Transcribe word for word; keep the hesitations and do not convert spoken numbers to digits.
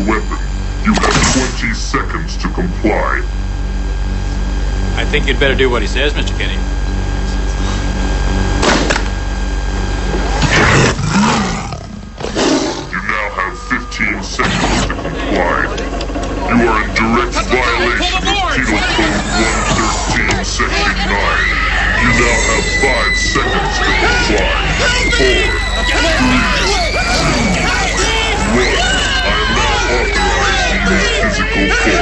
your weapon. You have twenty seconds to comply. I think you'd better do what he says, Mister Kenny. You now have fifteen seconds to comply. You are in direct violation of Penal Code one thirteen, Section nine. You now have five seconds